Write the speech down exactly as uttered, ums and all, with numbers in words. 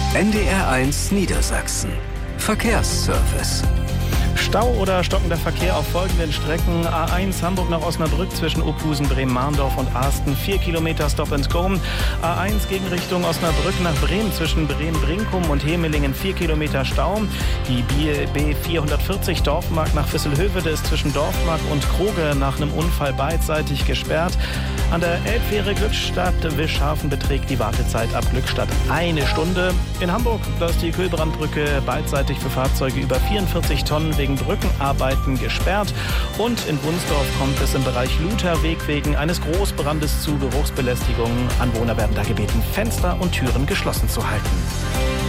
N D R eins Niedersachsen. Verkehrsservice. Stau oder stockender Verkehr auf folgenden Strecken. A eins Hamburg nach Osnabrück zwischen Opusen, Bremen-Mahndorf und Asten. vier Kilometer Stop and Go. A eins Gegenrichtung Osnabrück nach Bremen zwischen Bremen-Brinkum und Hemelingen. vier Kilometer Stau. Die B vierhundertvierzig Dorfmark nach Visselhövede ist zwischen Dorfmark und Kroge nach einem Unfall beidseitig gesperrt. An der Elbfähre Glückstadt-Wischhafen beträgt die Wartezeit ab Glückstadt eine Stunde. In Hamburg, da ist die Kühlbrandbrücke beidseitig für Fahrzeuge über vierundvierzig Tonnen wegen Brückenarbeiten gesperrt. Und in Wunsdorf kommt es im Bereich Lutherweg wegen eines Großbrandes zu Geruchsbelästigungen. Anwohner werden da gebeten, Fenster und Türen geschlossen zu halten.